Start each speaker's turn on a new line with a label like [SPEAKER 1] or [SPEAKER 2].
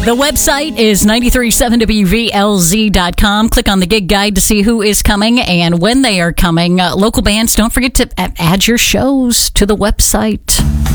[SPEAKER 1] The website is 937wvlz.com. Click on the gig guide to see who is coming and when they are coming. Local bands, don't forget to add your shows to the website.